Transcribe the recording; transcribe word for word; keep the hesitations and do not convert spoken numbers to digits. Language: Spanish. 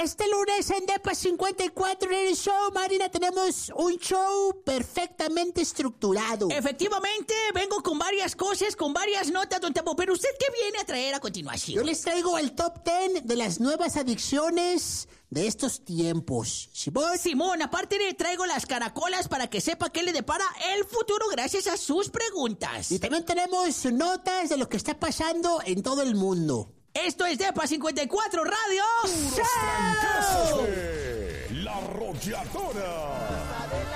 Este lunes en Depa cincuenta y cuatro en el show, Marina, tenemos un show perfectamente estructurado. Efectivamente, vengo con varias cosas, con varias notas, don Temo, pero ¿usted qué viene a traer a continuación? Yo les traigo el top diez de las nuevas adicciones de estos tiempos. ¿Simón? Simón, aparte le traigo las caracolas para que sepa qué le depara el futuro gracias a sus preguntas. Y también tenemos notas de lo que está pasando en todo el mundo. Esto es Depa cincuenta y cuatro Radio Puros trancazos de La Arrolladora.